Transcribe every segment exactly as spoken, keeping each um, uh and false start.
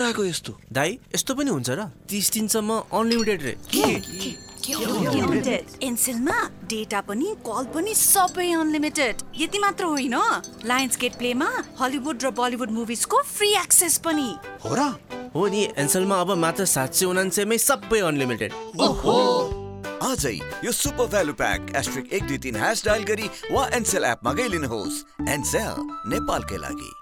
आएको यस्तो? दाइ यस्तो पनि हुन्छ र? तीस दिनसम्म अनलिमिटेड रे। एनसेलमा डेटा पनि कल पनि सबै अनलिमिटेड। यति मात्र होइन, लायन्स गेट प्लेमा हलिउड र बलिउड मुभिजको फ्री एक्सेस पनि। हो र? हो नि, एनसेलमा अब मात्र सात सय उनान्सयमै सबै अनलिमिटेड। ओहो, आजै यो सुपर भ्यालु प्याक एस्ट्रिक एक दुई तीन ह्यास डायल गरी वा एनसेल एपमा गइलिनुहोस्। एनसेल नेपालकै लागि।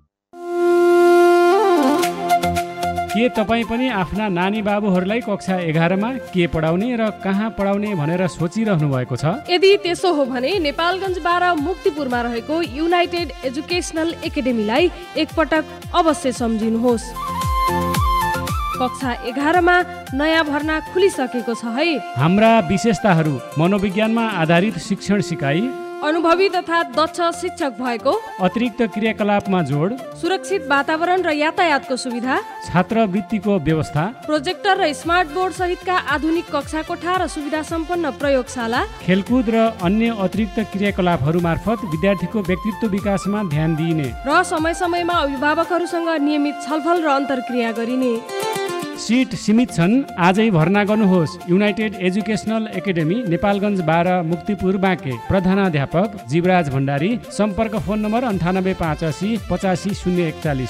के तपाईँ पनि आफ्ना नानी बाबुहरूलाई कक्षा एघारमा के पढाउने र कहाँ पढाउने भनेर सोचिरहनु भएको छ? यदि त्यसो हो भने नेपालगञ्ज बाह्र मुक्तिपुरमा रहेको युनाइटेड एजुकेसनल एकाडेमीलाई एकपटक अवश्य सम्झिनुहोस्। कक्षा एघारमा नयाँ भर्ना खुलिसकेको छ है। हाम्रा विशेषताहरू मनोविज्ञानमा आधारित शिक्षण सिकाइ, अनुभवी तथा दक्ष शिक्षक भएको, अतिरिक्त क्रियाकलापमा जोड, सुरक्षित वातावरण र यातायातको सुविधा, छात्रवृत्तिको व्यवस्था, प्रोजेक्टर र स्मार्ट बोर्ड सहितका आधुनिक कक्षा कोठा र सुविधा सम्पन्न प्रयोगशाला, खेलकुद र अन्य अतिरिक्त क्रियाकलापहरू मार्फत विद्यार्थीको व्यक्तित्व विकासमा ध्यान दिइने र समय समयमा अभिभावकहरूसँग नियमित छलफल र अन्तर्क्रिया गरिने। सिट सीमित छन्, आजै भर्ना गर्नुहोस्। युनाइटेड एजुकेसनल एकाडेमी, नेपालगञ्ज बाह्र मुक्तिपुर बाँके। प्रधानाध्यापक जीवराज भण्डारी। सम्पर्क फोन नम्बर अन्ठानब्बे पाँच असी पचासी शून्य एकचालिस।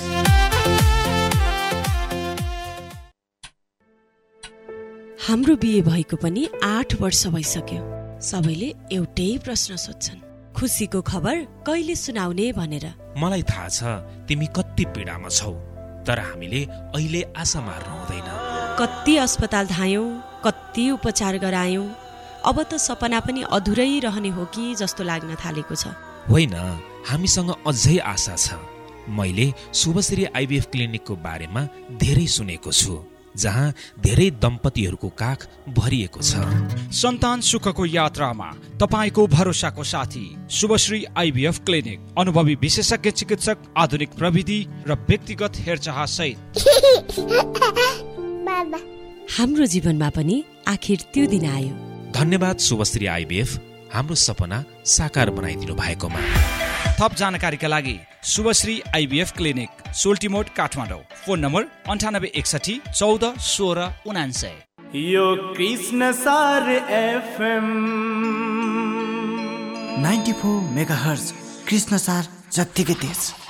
हाम्रो बिहे भएको पनि आठ वर्ष भइसक्यो। सबैले एउटै प्रश्न सोध्छन्, खुसीको खबर कहिले सुनाउने भनेर। मलाई थाहा छ तिमी कति पीडामा छौ, तर हामीले अहिले आशा मार्नु हुँदैन। कति अस्पताल धायौं, कति उपचार गरायौं, अब त सपना पनि अधुरै रहने हो कि जस्तो लाग्न थालेको छ। होइन, हामीसँग अझै आशा छ। मैले शुभश्री आइभीएफ क्लिनिकको बारेमा धेरै सुनेको छु, जहाँ धेरै दम्पतिहरूको काख भरिएको छ। सन्तान सुखको यात्रामा तपाईको भरोसाको साथी शुभश्री आइभीएफ क्लिनिक। अनुभवी विशेषज्ञ चिकित्सक, आधुनिक प्रविधि र व्यक्तिगत हेरचाह सहित। हाम्रो जीवनमा पनि आखिर त्यो दिन आयो। धन्यवाद शुभश्री आइभीएफ, हाम्रो सपना साकार बनाइदिनु भएकोमा। थप जानकारीका लागि Shubhashree IVF clinic, सोल्टिमोड, Kathmandu. Phone number अन्ठानब्बे एकसठी चौध सोह्र उनान्सय। यो कृष्ण सार FM ninety four mega hertz, Krishna सार जत्तिकै तेज।